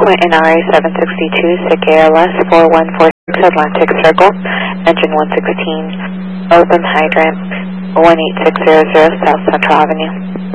Quentin RA-762, SIC ALS 4146 Atlantic Circle, engine 116, open hydrant 18600 South Central Avenue.